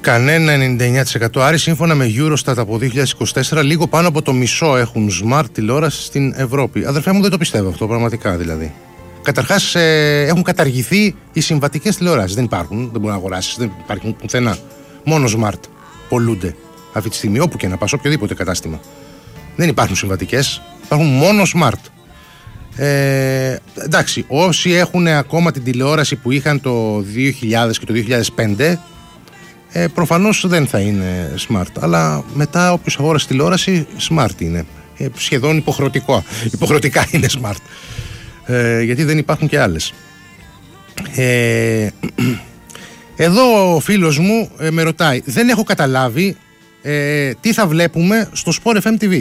Κανένα 99%. Άρη, σύμφωνα με Eurostat από 2024, λίγο πάνω από το μισό έχουν smart τηλεόραση στην Ευρώπη. Αδερφέ μου, δεν το πιστεύω αυτό, πραγματικά δηλαδή. Καταρχάς, έχουν καταργηθεί οι συμβατικές τηλεοράσεις. Δεν υπάρχουν, δεν μπορεί να αγοράσεις, δεν υπάρχουν πουθενά. Μόνο smart πολλούνται αυτή τη στιγμή, όπου και να πας, οποιοδήποτε κατάστημα. Δεν υπάρχουν συμβατικές, υπάρχουν μόνο smart. Εντάξει, όσοι έχουν ακόμα την τηλεόραση που είχαν το 2000 και το 2005, προφανώς δεν θα είναι smart. Αλλά μετά, όποιος αγόρασε τηλεόραση, smart είναι. Σχεδόν υποχρεωτικά είναι smart. Γιατί δεν υπάρχουν και άλλες. Εδώ ο φίλος μου με ρωτάει, δεν έχω καταλάβει τι θα βλέπουμε στο Sport FM TV.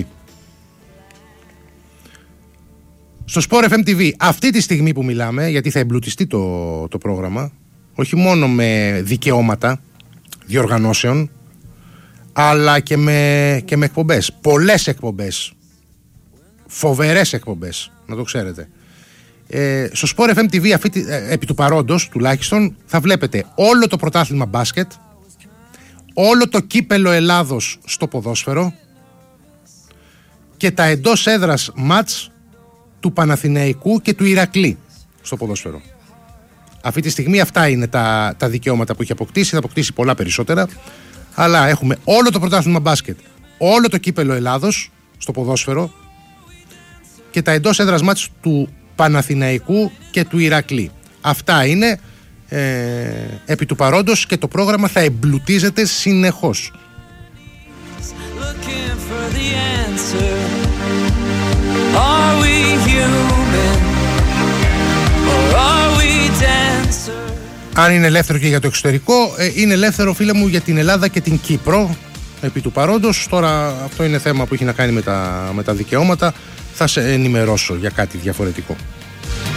Στο Sport FM TV αυτή τη στιγμή που μιλάμε, γιατί θα εμπλουτιστεί το πρόγραμμα, όχι μόνο με δικαιώματα διοργανώσεων, αλλά και με εκπομπές, πολλές εκπομπές, φοβερές εκπομπές, να το ξέρετε. Στο Sport FM TV επί του παρόντος τουλάχιστον θα βλέπετε όλο το πρωτάθλημα μπάσκετ, όλο το κύπελο Ελλάδος στο ποδόσφαιρο και τα εντός έδρας μάτς του Παναθηναϊκού και του Ηρακλή στο ποδόσφαιρο. Αυτή τη στιγμή αυτά είναι τα δικαιώματα που έχει αποκτήσει. Θα αποκτήσει πολλά περισσότερα, αλλά έχουμε όλο το πρωτάθλημα μπάσκετ, όλο το κύπελο Ελλάδος στο ποδόσφαιρο και τα εντός έδρας μάτς του Παναθηναϊκού και του Ηρακλή. Αυτά είναι επί του παρόντος και το πρόγραμμα θα εμπλουτίζεται συνεχώς. Αν είναι ελεύθερο και για το εξωτερικό, είναι ελεύθερο, φίλε μου, για την Ελλάδα και την Κύπρο επί του παρόντος. Τώρα αυτό είναι θέμα που έχει να κάνει με τα δικαιώματα. Θα σε ενημερώσω για κάτι διαφορετικό.